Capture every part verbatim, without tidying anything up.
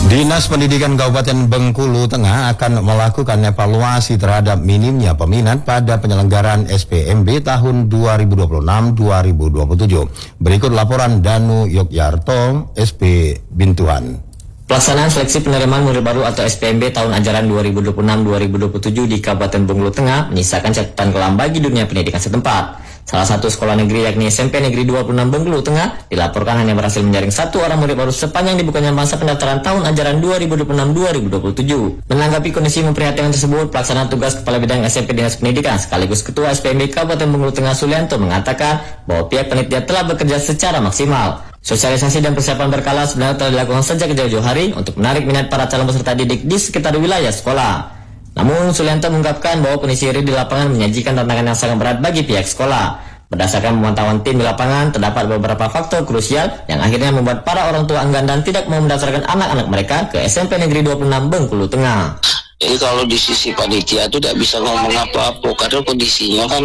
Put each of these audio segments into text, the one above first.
Dinas Pendidikan Kabupaten Bengkulu Tengah akan melakukan evaluasi terhadap minimnya peminat pada penyelenggaraan S P M B tahun dua ribu dua puluh enam dua ribu dua puluh tujuh. Berikut laporan Danu Yogyarto, S P Bintuan. Pelaksanaan seleksi penerimaan murid baru atau S P M B tahun ajaran dua ribu dua puluh enam dua ribu dua puluh tujuh di Kabupaten Bengkulu Tengah menyisakan catatan kelam bagi dunia pendidikan setempat. Salah satu sekolah negeri yakni S M P Negeri dua puluh enam Bengkulu Tengah dilaporkan hanya berhasil menjaring satu orang murid baru sepanjang dibukanya masa pendaftaran tahun ajaran dua ribu dua puluh enam dua ribu dua puluh tujuh. Menanggapi kondisi memprihatinkan tersebut, pelaksana tugas Kepala Bidang S M P Dinas Pendidikan sekaligus Ketua S P M B Kabupaten Bengkulu Tengah Sulianto mengatakan bahwa pihak panitia telah bekerja secara maksimal. Sosialisasi dan persiapan berkala sebenarnya telah dilakukan sejak jauh-jauh hari untuk menarik minat para calon peserta didik di sekitar wilayah sekolah. Namun, Sulianto mengungkapkan bahwa kondisi real di lapangan menyajikan tantangan yang sangat berat bagi pihak sekolah. Berdasarkan pemantauan tim di lapangan, terdapat beberapa faktor krusial yang akhirnya membuat para orang tua enggan dan tidak mau mendaftarkan anak-anak mereka ke S M P Negeri dua puluh enam Bengkulu Tengah. Jadi kalau di sisi panitia itu tidak bisa ngomong apa-apa karena kondisinya kan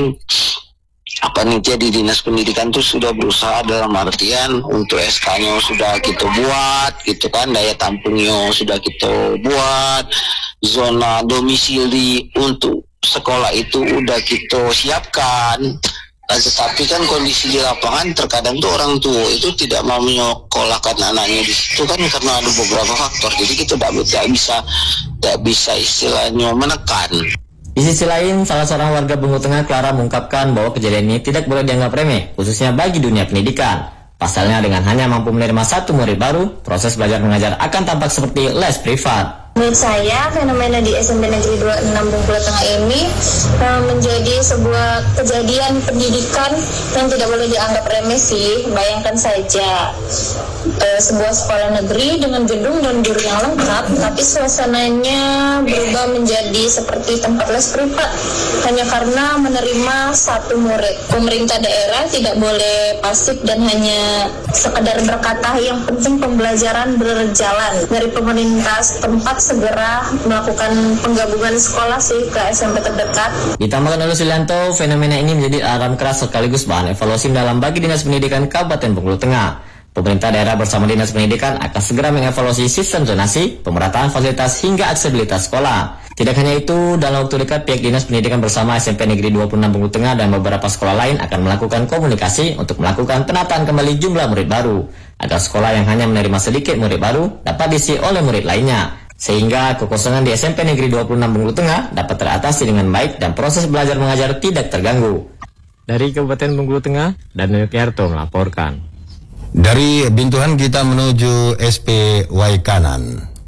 panitia di Dinas Pendidikan itu sudah berusaha dalam artian untuk S K-nya sudah kita buat gitu kan, daya tampungnya sudah kita buat, zona domisili untuk sekolah itu udah kita siapkan. Nah, tetapi kan kondisi di lapangan terkadang tuh orang tua itu tidak mau menyekolahkan anaknya di situ kan karena ada beberapa faktor. Jadi kita tidak bisa tidak bisa istilahnya menekan. Di sisi lain, salah seorang warga Bengkulu Tengah, Clara, mengungkapkan bahwa kejadian ini tidak boleh dianggap remeh, khususnya bagi dunia pendidikan. Pasalnya dengan hanya mampu menerima satu murid baru, proses belajar mengajar akan tampak seperti les privat. Menurut saya, fenomena di S M P Negeri dua puluh enam Bengkulu Tengah ini uh, menjadi sebuah kejadian pendidikan yang tidak boleh dianggap remeh sih. Bayangkan saja, uh, sebuah sekolah negeri dengan gedung dan guru yang lengkap, tapi suasananya berubah menjadi seperti tempat les privat hanya karena menerima satu murid. Pemerintah daerah tidak boleh pasif dan hanya sekedar berkata yang penting pembelajaran berjalan. Dari pemerintah setempat segera melakukan penggabungan sekolah sih ke S M P terdekat. Ditambahkan oleh Sulianto, fenomena ini menjadi alarm keras sekaligus bahan evaluasi dalam bagi Dinas Pendidikan Kabupaten Bengkulu Tengah. Pemerintah daerah bersama Dinas Pendidikan akan segera mengevaluasi sistem zonasi, pemerataan fasilitas hingga aksesibilitas sekolah. Tidak hanya itu, dalam waktu dekat pihak Dinas Pendidikan bersama S M P Negeri dua puluh enam Bengkulu Tengah dan beberapa sekolah lain akan melakukan komunikasi untuk melakukan penataan kembali jumlah murid baru, agar sekolah yang hanya menerima sedikit murid baru dapat diisi oleh murid lainnya, sehingga kekosongan di S M P Negeri dua puluh enam Bengkulu Tengah dapat teratasi dengan baik dan proses belajar mengajar tidak terganggu. Dari Kabupaten Bengkulu Tengah, Danu Yogyarto melaporkan. Dari Bintuan kita menuju S P Waikanan.